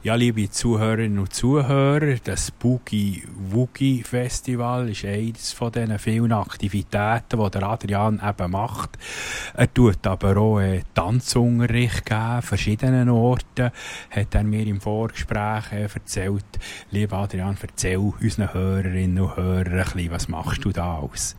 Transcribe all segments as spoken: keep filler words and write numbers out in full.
Ja, liebe Zuhörerinnen und Zuhörer, das Boogie Woogie Festival ist eines von diesen vielen Aktivitäten, die der Adrian eben macht. Er tut aber auch äh, Tanzunterricht geben, an verschiedenen Orten, hat er mir im Vorgespräch äh, erzählt. Lieber Adrian, erzähl unseren Hörerinnen und Hörern ein bisschen, was machst du da alles?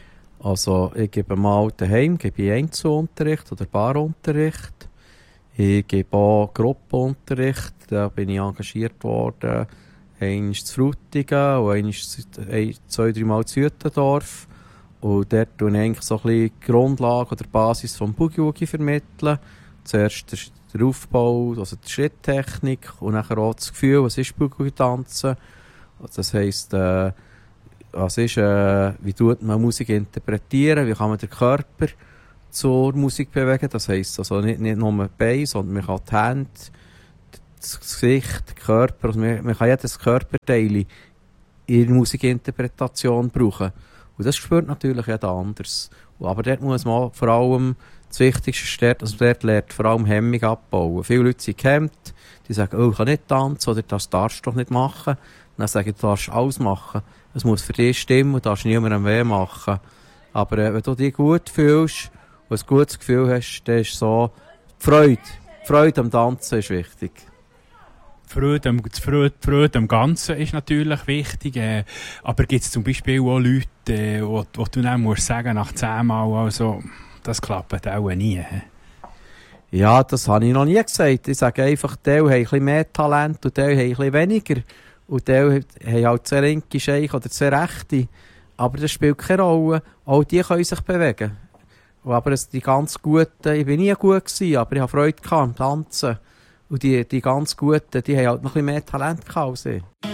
Also ich gebe mal daheim gebe ich Einzelunterricht oder Paarunterricht. Ich gebe auch Gruppenunterricht, da bin ich engagiert worden. Einmal zu Frutigen und einmal zwei, drei Mal zu Uetendorf. Und dort tue ich eigentlich so ein bisschen die Grundlage oder die Basis des Boogie-Woogie vermitteln. Zuerst der, der Aufbau, also die Schritttechnik und dann auch das Gefühl, was ist Boogie-Tanzen. Das heisst, äh, was ist, äh, wie tut man Musik interpretieren, wie kann man den Körper zur Musik bewegen. Das heisst also nicht, nicht nur die Beine, sondern man kann die Hände, das Gesicht, den Körper, also man, man kann jedes Körperteil in der Musikinterpretation brauchen. Und das spürt natürlich jeder anders. Aber dort muss man vor allem das Wichtigste steht, also dort lernt vor allem Hemmung abbauen. Viele Leute sind gehemmt, die sagen, oh, ich kann nicht tanzen oder das darfst du doch nicht machen. Und dann sagen, du darfst alles machen. Es muss für dich stimmen und du darfst niemandem weh machen. Aber äh, wenn du dich gut fühlst, und ein gutes Gefühl hast, dann ist so, die Freude, die Freude am Tanzen ist wichtig. Die Freude am, die Freude, die Freude am Ganzen ist natürlich wichtig, äh, aber gibt es zum Beispiel auch Leute, äh, wo, wo du dann musst sagen, nach zehn Mal, also, das klappt auch nie. He? Ja, das habe ich noch nie gesagt. Ich sage einfach, die haben ein bisschen mehr Talent und die haben ein bisschen weniger. Und die haben halt sehr linke Scheich oder sehr rechte. Aber das spielt keine Rolle. Auch die können sich bewegen. Aber es, die ganz Guten, ich war nie gut gewesen, aber ich hatte Freude am Tanzen. Und die, die ganz Guten, die haben halt noch ein bisschen mehr Talent gehabt als ich.